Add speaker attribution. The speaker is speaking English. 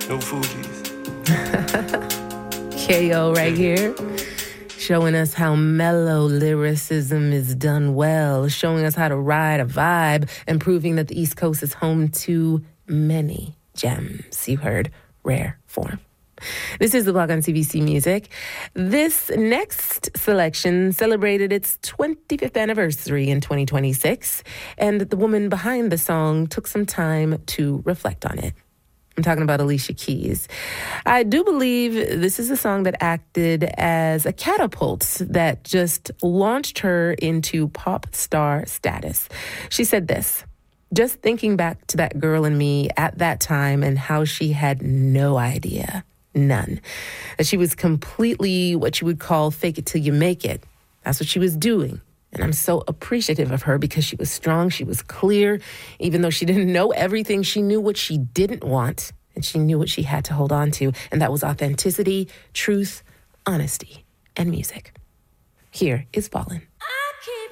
Speaker 1: No Fugees.
Speaker 2: KO right here, showing us how mellow lyricism is done well, showing us how to ride a vibe, and proving that the East Coast is home to many gems. You heard Rare Form. This is The Block on CBC Music. This next selection celebrated its 25th anniversary in 2026, and the woman behind the song took some time to reflect on it. I'm talking about Alicia Keys. I do believe this is a song that acted as a catapult that just launched her into pop star status. She said this: just thinking back to that girl in me at that time and how she had no idea, none, that she was completely what you would call fake it till you make it. That's what she was doing. And I'm so appreciative of her because she was strong, she was clear. Even though she didn't know everything, she knew what she didn't want, and she knew what she had to hold on to. And that was authenticity, truth, honesty, and music. Here is Ballin'.